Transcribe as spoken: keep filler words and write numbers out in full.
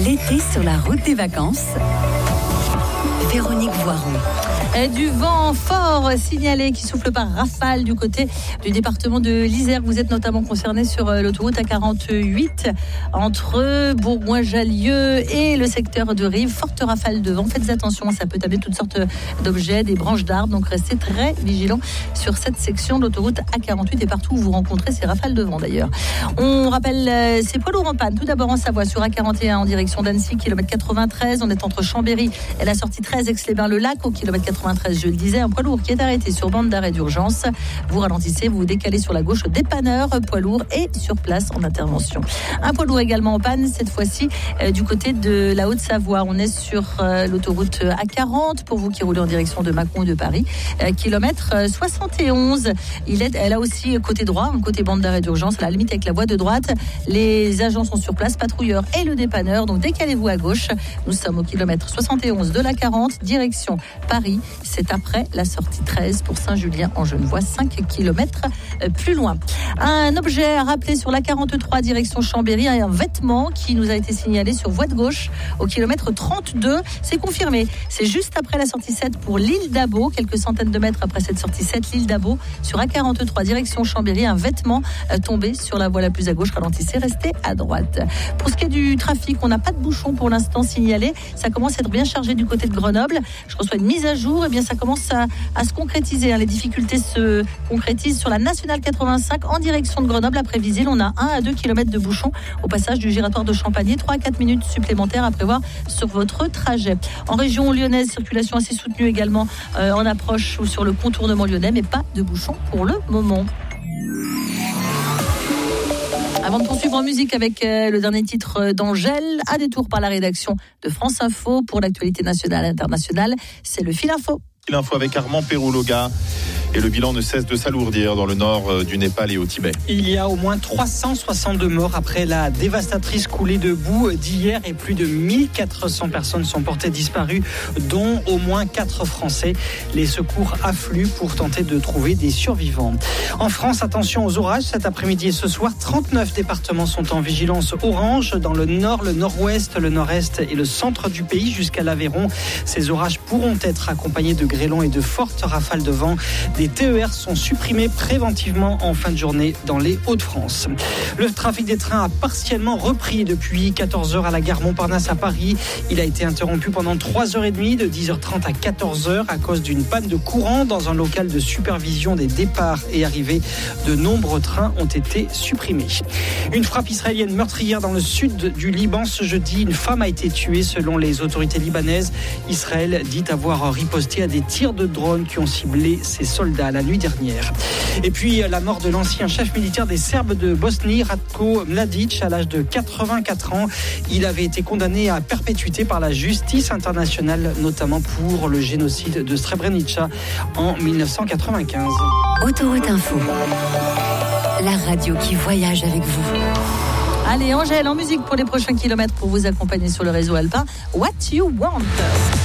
L'été sur la route des vacances. Véronique Voiron. Et du vent fort signalé qui souffle par rafale du côté du département de l'Isère. Vous êtes notamment concerné sur l'autoroute A quarante-huit entre Bourgoin-Jallieu et le secteur de Rive. Forte rafale de vent. Faites attention, ça peut amener toutes sortes d'objets, des branches d'arbres. Donc restez très vigilants sur cette section de l'autoroute A quarante-huit et partout où vous rencontrez ces rafales de vent d'ailleurs. On rappelle ces poids lourds en panne. Tout d'abord en Savoie sur A quarante et un en direction d'Annecy, kilomètre quatre-vingt-treize. On est entre Chambéry et la sortie treize Aix-les-Bains-le-Lac au kilomètre quatre-vingt-treize, je le disais, un poids lourd qui est arrêté sur bande d'arrêt d'urgence. Vous ralentissez, vous vous décalez sur la gauche, dépanneur, poids lourd et sur place en intervention. Un poids lourd également en panne, cette fois-ci euh, du côté de la Haute-Savoie. On est sur euh, l'autoroute A quarante pour vous qui roulez en direction de Mâcon ou de Paris, euh, kilomètre euh, soixante et onze. Il est, elle a aussi côté droit, un côté bande d'arrêt d'urgence, à la limite avec la voie de droite. Les agents sont sur place, patrouilleurs et le dépanneur. Donc décalez-vous à gauche. Nous sommes au kilomètre soixante et onze de la quarante, direction Paris. C'est après la sortie treize pour Saint-Julien-en-Genevois, cinq kilomètres plus loin. Un objet à rappeler sur la quarante-trois, direction Chambéry, un vêtement qui nous a été signalé sur voie de gauche au kilomètre trente-deux. C'est confirmé. C'est juste après la sortie sept pour l'île d'Abo, quelques centaines de mètres après cette sortie sept, l'île d'Abo, sur A quarante-trois, direction Chambéry, un vêtement tombé sur la voie la plus à gauche. Ralentissez, restez à droite. Pour ce qui est du trafic, on n'a pas de bouchon pour l'instant signalé. Ça commence à être bien chargé du côté de Grenoble. Je reçois une mise à jour. Eh bien, ça commence à, à se concrétiser. Hein. Les difficultés se concrétisent sur la nationale quatre-vingt-cinq en direction de Grenoble. Après Visil, on a un à deux kilomètres de bouchons au passage du giratoire de Champagny. trois à quatre minutes supplémentaires à prévoir sur votre trajet. En région lyonnaise, circulation assez soutenue également euh, en approche ou sur le contournement lyonnais, mais pas de bouchons pour le moment. Avant de poursuivre en musique avec euh, le dernier titre d'Angèle, à détour par la rédaction de France Info pour l'actualité nationale et internationale, c'est le Fil Info. Fil Info avec Armand Pérouloga. Et le bilan ne cesse de s'alourdir dans le nord du Népal et au Tibet. Il y a au moins trois cent soixante-deux morts après la dévastatrice coulée de boue d'hier et plus de mille quatre cents personnes sont portées disparues, dont au moins quatre Français. Les secours affluent pour tenter de trouver des survivants. En France, attention aux orages cet après-midi et ce soir. trente-neuf départements sont en vigilance orange dans le nord, le nord-ouest, le nord-est et le centre du pays jusqu'à l'Aveyron. Ces orages pourront être accompagnés de grêlons et de fortes rafales de vent. Les T E R sont supprimés préventivement en fin de journée dans les Hauts-de-France. Le trafic des trains a partiellement repris depuis quatorze heures à la gare Montparnasse à Paris. Il a été interrompu pendant trois heures trente de dix heures trente à quatorze heures à cause d'une panne de courant dans un local de supervision des départs et arrivées. De nombreux trains ont été supprimés. Une frappe israélienne meurtrière dans le sud du Liban ce jeudi. Une femme a été tuée selon les autorités libanaises. Israël dit avoir riposté à des tirs de drone qui ont ciblé ses soldats la nuit dernière. Et puis la mort de l'ancien chef militaire des Serbes de Bosnie, Ratko Mladic, à l'âge de quatre-vingt-quatre ans. Il avait été condamné à perpétuité par la justice internationale, notamment pour le génocide de Srebrenica en dix-neuf cent quatre-vingt-quinze. Autoroute Info, la radio qui voyage avec vous. Allez, Angèle, en musique pour les prochains kilomètres pour vous accompagner sur le réseau alpin. What You Want.